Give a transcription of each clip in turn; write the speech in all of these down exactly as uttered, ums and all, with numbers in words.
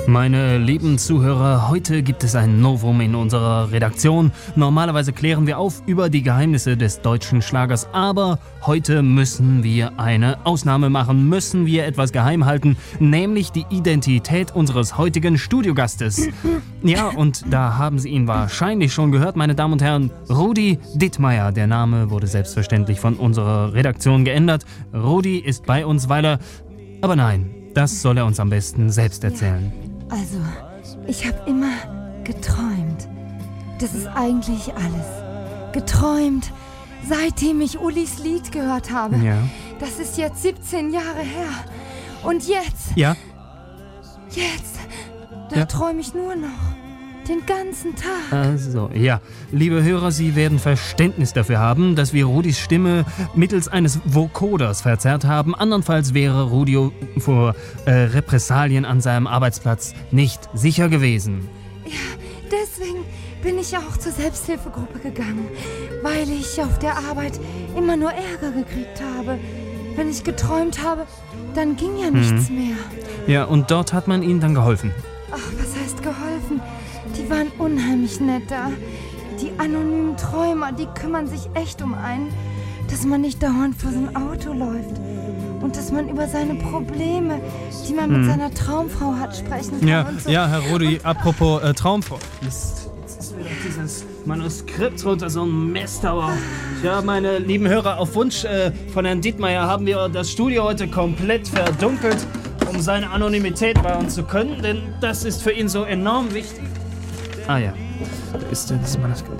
Meine lieben Zuhörer, heute gibt es ein Novum in unserer Redaktion. Normalerweise klären wir auf über die Geheimnisse des deutschen Schlagers, aber heute müssen wir eine Ausnahme machen, müssen wir etwas geheim halten, nämlich die Identität unseres heutigen Studiogastes. Ja, und da haben Sie ihn wahrscheinlich schon gehört, meine Damen und Herren, Rudi Dittmeier. Der Name wurde selbstverständlich von unserer Redaktion geändert. Rudi ist bei uns, weil er... Aber nein, das soll er uns am besten selbst erzählen. Ja. Also, ich habe immer geträumt. Das ist eigentlich alles. Geträumt, seitdem ich Ulis Lied gehört habe. Ja. Das ist jetzt siebzehn Jahre her. Und jetzt... Ja? Jetzt, da Ja. träume ich nur noch. Den ganzen Tag. Also, ja. Liebe Hörer, Sie werden Verständnis dafür haben, dass wir Rudis Stimme mittels eines Vocoders verzerrt haben. Andernfalls wäre Rudi vor äh, Repressalien an seinem Arbeitsplatz nicht sicher gewesen. Ja, deswegen bin ich auch zur Selbsthilfegruppe gegangen. Weil ich auf der Arbeit immer nur Ärger gekriegt habe. Wenn ich geträumt habe, dann ging ja nichts Mhm. mehr. Ja, und dort hat man Ihnen dann geholfen. Ach, was heißt geholfen? Die waren unheimlich nett da. Die anonymen Träumer, die kümmern sich echt um einen, dass man nicht dauernd vor so ein Auto läuft. Und dass man über seine Probleme, die man mit Hm. seiner Traumfrau hat, sprechen kann. Ja, und so. ja, Herr Rudi, apropos äh, Traumfrau. Mist, jetzt ist wieder dieses Manuskript runter, so ein Mist, aber... Ja, meine lieben Hörer, auf Wunsch äh, von Herrn Dittmeier haben wir das Studio heute komplett verdunkelt, um seine Anonymität wahren zu können, denn das ist für ihn so enorm wichtig. Ah ja, da ist äh, das Manuskript.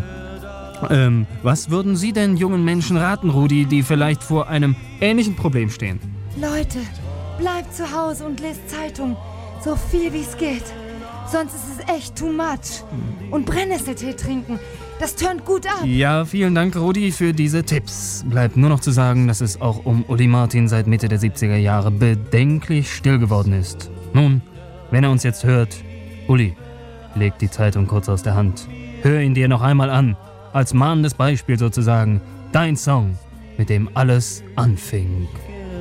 ähm, was würden Sie denn jungen Menschen raten, Rudi, die vielleicht vor einem ähnlichen Problem stehen? Leute, bleibt zu Hause und lest Zeitung. So viel wie es geht. Sonst ist es echt too much. Und Brennnesseltee trinken. Das tönt gut ab. Ja, vielen Dank, Rudi, für diese Tipps. Bleibt nur noch zu sagen, dass es auch um Uli Martin seit Mitte der siebziger Jahre bedenklich still geworden ist. Nun, wenn er uns jetzt hört, Uli, leg die Zeitung kurz aus der Hand. Hör ihn dir noch einmal an, als mahnendes Beispiel sozusagen. Dein Song, mit dem alles anfing.